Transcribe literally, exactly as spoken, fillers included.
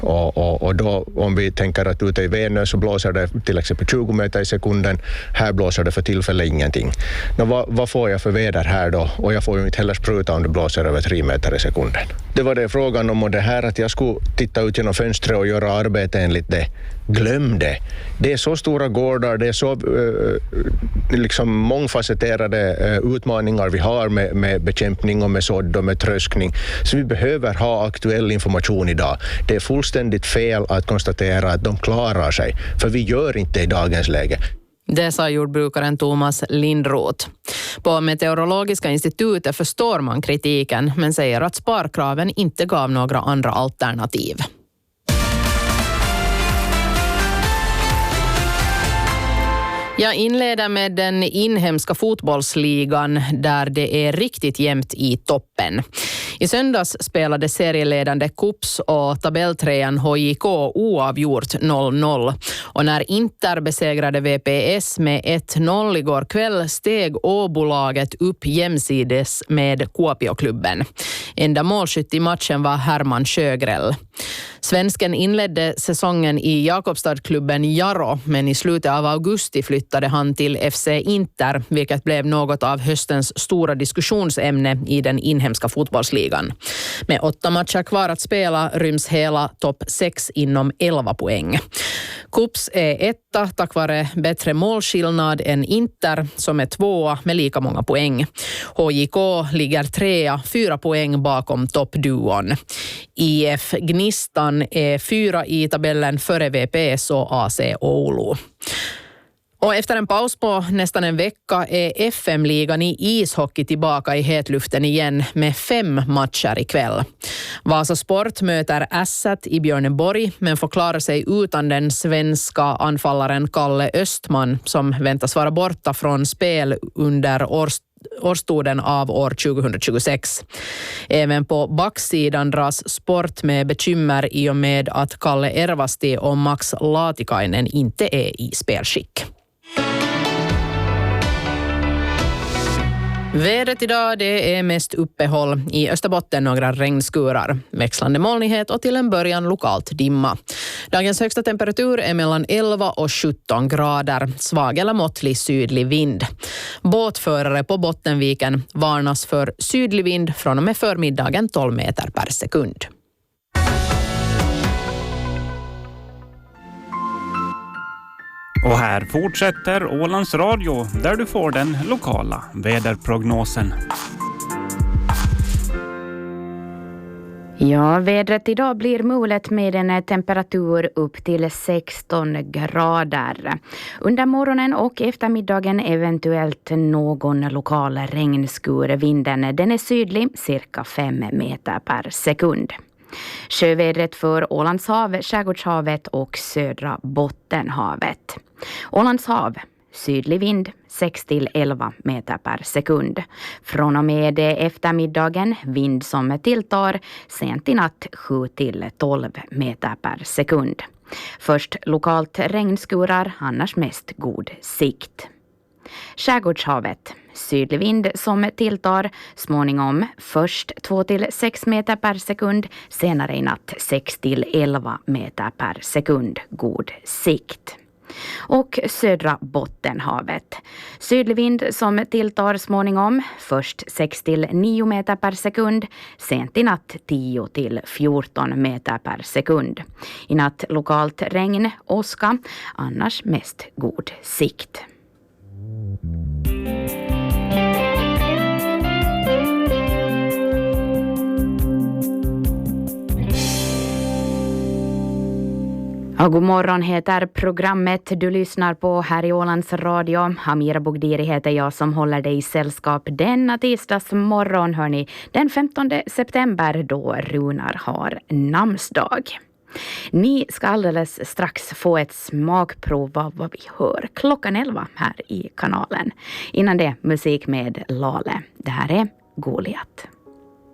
Och, och, och då om vi tänker att ute i Vänö så blåser det till exempel tjugo meter i sekunden. Här blåser det för tillfället ingenting. Nå, vad, vad får jag för väder här då? Och jag får ju inte heller spruta om det blåser över tre meter i sekunden. Det var det frågan om, och det här att jag skulle titta ut genom fönstret och göra arbete enligt det. Glöm det. Det är så stora gårdar, det är så uh, liksom mångfacetterade uh, utmaningar vi har med, med bekämpning och med sådd och med tröskning. Så vi behöver ha aktuell information idag. Det är fullständigt fel att konstatera att de klarar sig, för vi gör inte i dagens läge. Det sa jordbrukaren Thomas Lindroth. På Meteorologiska institutet förstår man kritiken, men säger att sparkraven inte gav några andra alternativ. Jag inleder med den inhemska fotbollsligan där det är riktigt jämnt i toppen. I söndags spelade serieledande Kups och tabelltrean H J K oavgjort noll noll. Och när Inter besegrade V P S med ett noll igår kväll steg Åbolaget upp jämsides med Kuopio-klubben. Enda målskytt i matchen var Herman Sjögrell. Svensken inledde säsongen i Jakobstadklubben Jaro, men i slutet av augusti flyttade han till F C Inter, vilket blev något av höstens stora diskussionsämne i den inhemska fotbollsligan. Med åtta matcher kvar att spela ryms hela topp sex inom elva poäng. Kups är etta tack vare bättre målskillnad än Inter som är tvåa med lika många poäng. H J K ligger trea, fyra poäng bakom toppduon. I F Gnistan är fyra i tabellen före V P S och A C Oulu. Och efter en paus på nästan en vecka är F M-ligan i ishockey tillbaka i hetluften igen med fem matcher ikväll. Vasa Sport möter Ässät i Björneborg men får klara sig utan den svenska anfallaren Kalle Östman som väntas vara borta från spel under års årstoden av år tjugohundratjugosex. Även på backsidan dras Sport med bekymmer i och med att Kalle Ervasti och Max Laatikainen inte är i spelskick. Vädret idag det är mest uppehåll. I Österbotten några regnskurar. Växlande molnighet och till en början lokalt dimma. Dagens högsta temperatur är mellan elva och sjutton grader. Svag eller måttlig sydlig vind. Båtförare på Bottenviken varnas för sydlig vind från och med förmiddagen tolv meter per sekund. Och här fortsätter Ålands Radio där du får den lokala väderprognosen. Ja, vädret idag blir mulet med en temperatur upp till sexton grader. Under morgonen och eftermiddagen eventuellt någon lokal regnskur. Vinden den är sydlig, cirka fem meter per sekund. Sjövädret för Ålands hav, Skärgårdshavet och södra Bottenhavet. Ålands hav, sydlig vind sex till elva meter per sekund. Från och med eftermiddagen vind som tilltar, sent i natt sju till tolv meter per sekund. Först lokalt regnskurar, annars mest god sikt. Skärgårdshavet, sydlig vind som tilltar, småningom först två till sex meter per sekund, senare i natt sex till elva meter per sekund, god sikt. Och södra Bottenhavet, sydlig vind som tilltar småningom, först sex till nio meter per sekund, sent i natt tio till fjorton meter per sekund. I natt lokalt regn, åska, annars mest god sikt. Ja, god morgon heter programmet du lyssnar på här i Ålands Radio. Amira Bogdiri heter jag som håller dig i sällskap denna tisdagsmorgon, hörni, den femtonde september då Runar har namnsdag. Ni ska alldeles strax få ett smakprov av vad vi hör klockan elva här i kanalen. Innan det musik med Lale. Det här är Goliat.